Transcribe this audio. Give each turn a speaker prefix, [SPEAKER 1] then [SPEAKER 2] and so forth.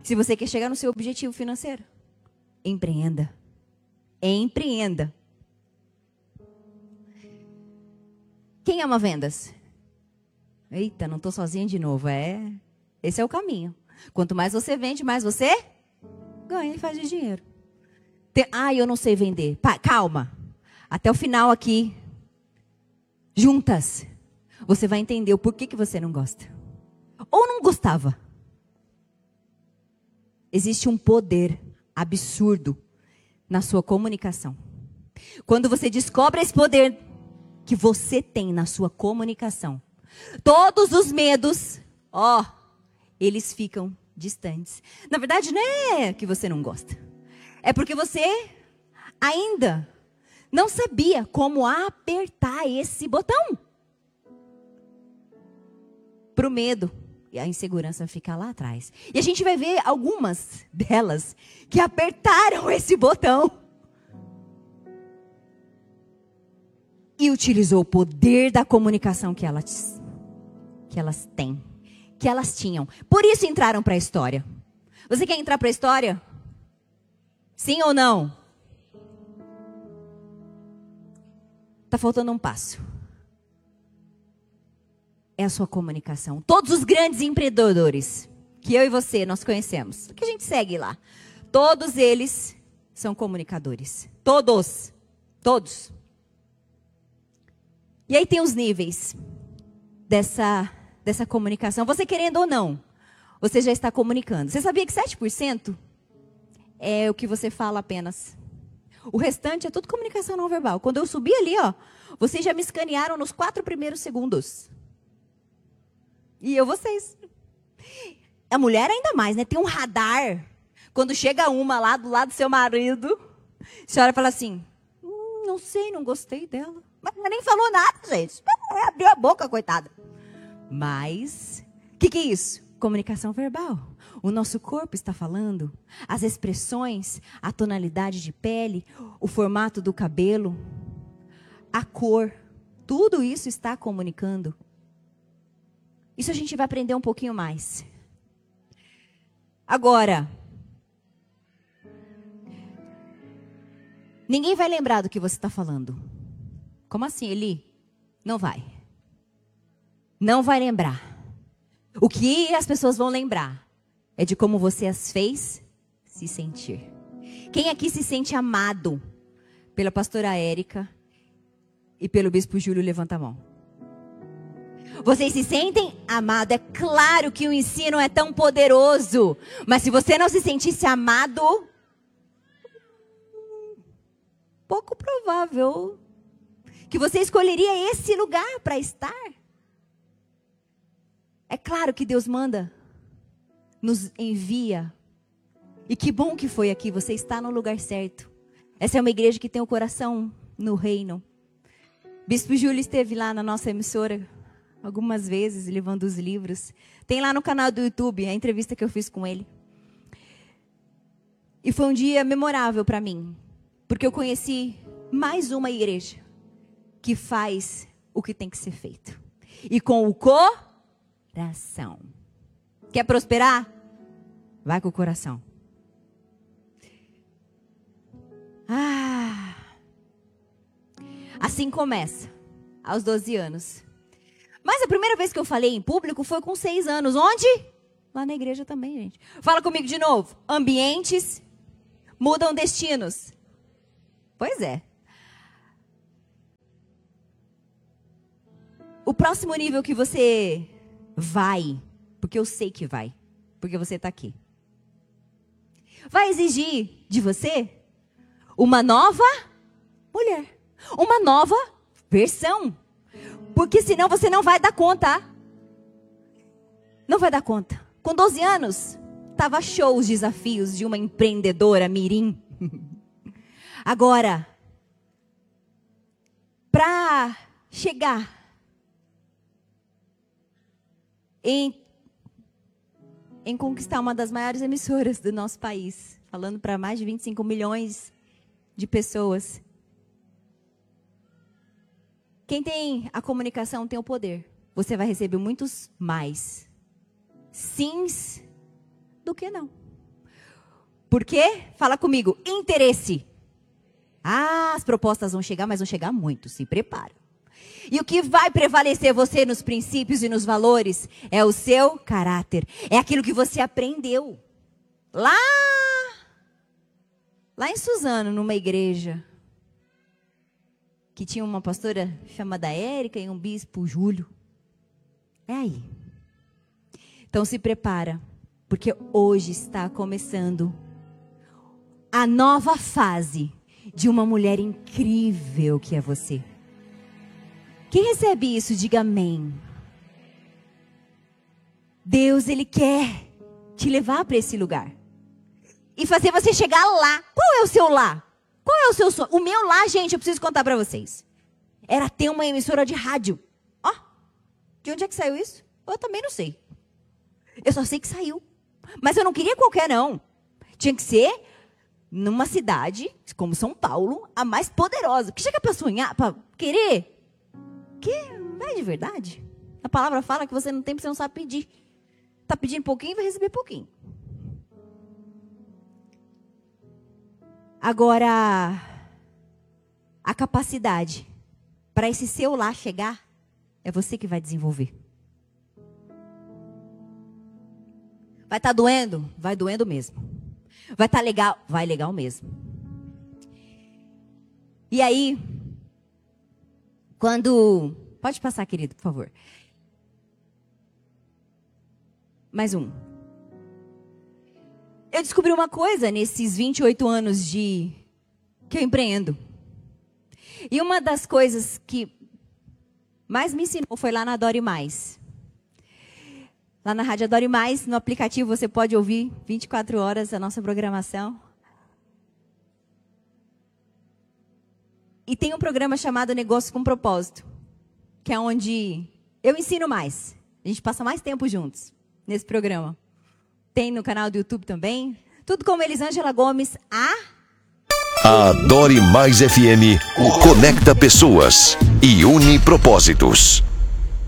[SPEAKER 1] Se você quer chegar no seu objetivo financeiro, empreenda. Empreenda. Quem ama vendas? Eita, não estou sozinha de novo. Esse é o caminho. Quanto mais você vende, mais você ganha e faz de dinheiro. Eu não sei vender. Calma. Até o final aqui, juntas, você vai entender o porquê que você não gosta. Ou não gostava. Existe um poder absurdo na sua comunicação. Quando você descobre esse poder que você tem na sua comunicação, todos os medos, eles ficam distantes. Na verdade, não é que você não gosta. É porque você ainda não sabia como apertar esse botão. Para o medo e a insegurança ficar lá atrás. E a gente vai ver algumas delas que apertaram esse botão. E utilizou o poder da comunicação que elas têm. Que elas tinham. Por isso entraram para a história. Você quer entrar para a história? Sim ou não? Está faltando um passo. É a sua comunicação. Todos os grandes empreendedores que eu e você nós conhecemos, que a gente segue lá, todos eles são comunicadores. Todos. E aí tem os níveis dessa comunicação. Você querendo ou não, você já está comunicando. Você sabia que 7% é o que você fala apenas? O restante é tudo comunicação não verbal. Quando eu subi ali, vocês já me escanearam nos 4 primeiros segundos. E vocês. A mulher ainda mais, né? Tem um radar. Quando chega uma lá do lado do seu marido, a senhora fala assim, não sei, não gostei dela. Mas ela nem falou nada, gente. Abriu a boca, coitada. Mas, o que é isso? Comunicação verbal. O nosso corpo está falando. As expressões, a tonalidade de pele, o formato do cabelo, a cor. Tudo isso está comunicando. Isso a gente vai aprender um pouquinho mais. Agora, ninguém vai lembrar do que você está falando. Como assim, Eli? Não vai. Não vai lembrar. O que as pessoas vão lembrar é de como você as fez se sentir. Quem aqui se sente amado pela pastora Érica e pelo bispo Júlio? Levanta a mão. Vocês se sentem amados? É claro que o ensino é tão poderoso. Mas se você não se sentisse amado, pouco provável que você escolheria esse lugar para estar. É claro que Deus manda, nos envia. E que bom que foi aqui, você está no lugar certo. Essa é uma igreja que tem o coração no reino. Bispo Júlio esteve lá na nossa emissora algumas vezes, levando os livros. Tem lá no canal do YouTube a entrevista que eu fiz com ele. E foi um dia memorável para mim, porque eu conheci mais uma igreja que faz o que tem que ser feito. E com o coração. Quer prosperar? Vai com o coração. Assim começa, aos 12 anos. Mas a primeira vez que eu falei em público foi com 6 anos. Onde? Lá na igreja também, gente. Fala comigo de novo. Ambientes mudam destinos. Pois é. O próximo nível que você vai, porque eu sei que vai, porque você está aqui, vai exigir de você uma nova mulher, uma nova versão. Porque senão você não vai dar conta. Não vai dar conta. Com 12 anos, estava show os desafios de uma empreendedora mirim. Agora, para chegar em conquistar uma das maiores emissoras do nosso país, falando para mais de 25 milhões de pessoas. Quem tem a comunicação tem o poder. Você vai receber muitos mais sims do que não. Por quê? Fala comigo. Interesse. Ah, as propostas vão chegar, mas vão chegar muito. Se prepara. E o que vai prevalecer você nos princípios e nos valores é o seu caráter. É aquilo que você aprendeu. Lá em Suzano, numa igreja, que tinha uma pastora chamada Érica e um bispo Júlio. É aí. Então se prepara, porque hoje está começando a nova fase de uma mulher incrível que é você. Quem recebe isso, diga amém. Deus, Ele quer te levar para esse lugar. E fazer você chegar lá. Qual é o seu lá? Qual é o seu sonho? O meu lá, gente, eu preciso contar para vocês. Era ter uma emissora de rádio. Ó, de onde é que saiu isso? Eu também não sei. Eu só sei que saiu. Mas eu não queria qualquer, não. Tinha que ser numa cidade, como São Paulo, a mais poderosa. Que chega para sonhar, para querer. Que não é de verdade. A palavra fala que você não tem, porque você não sabe pedir. Está pedindo pouquinho, vai receber pouquinho. Agora, a capacidade para esse seu lá chegar, é você que vai desenvolver. Vai estar doendo? Vai doendo mesmo. Vai estar legal? Vai legal mesmo. E aí, quando... Pode passar, querido, por favor. Mais um. Eu descobri uma coisa nesses 28 anos que eu empreendo. E uma das coisas que mais me ensinou foi lá na Adore Mais. Lá na Rádio Adore Mais, no aplicativo, você pode ouvir 24 horas a nossa programação. E tem um programa chamado Negócio com Propósito, que é onde eu ensino mais. A gente passa mais tempo juntos nesse programa. Tem no canal do YouTube também. Tudo como Elisângela Gomes,
[SPEAKER 2] A Adore Mais FM conecta pessoas e une propósitos.